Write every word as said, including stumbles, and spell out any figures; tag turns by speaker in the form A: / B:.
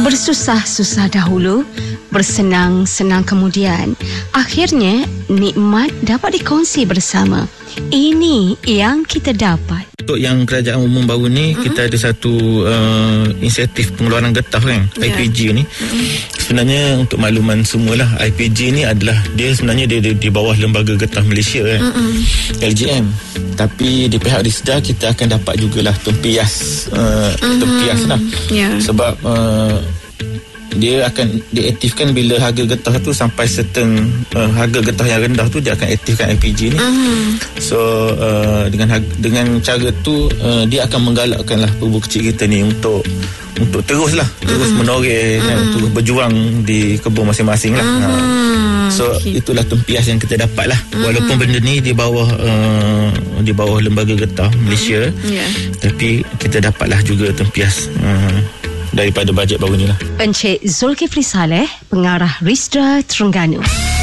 A: Bersusah-susah dahulu, bersenang-senang kemudian. Akhirnya, nikmat dapat dikongsi bersama. Ini yang kita dapat.
B: Untuk yang kerajaan umum baru ni, mm-hmm. kita ada satu uh, insentif pengeluaran getah kan, yeah. I P G ni. Mm-hmm. Sebenarnya untuk makluman semualah, I P G ni adalah dia sebenarnya dia, dia di bawah Lembaga Getah Malaysia kan, mm-hmm. L G M. Tapi di pihak Risda kita akan dapat jugalah tempias, uh, mm-hmm. tempias lah. Yeah. Sebab uh, dia akan diaktifkan bila harga getah tu sampai certain uh, harga getah yang rendah tu, dia akan aktifkan I P G ni. Uh-huh. So uh, dengan dengan cara tu uh, dia akan menggalakkanlah pebulu kecil kita ni untuk untuk teruslah terus uh-huh. menoreh uh-huh. kan, terus berjuang di kebun masing-masing lah. Uh-huh. Uh, so okay. itulah tempias yang kita dapat lah. Uh-huh. Walaupun benda ni di bawah uh, di bawah Lembaga Getah Malaysia, uh-huh. yeah. tapi kita dapatlah juga tempias uh, daripada bajet baru ni lah.
A: Encik Zulkifli Saleh, Pengarah Risda Terengganu.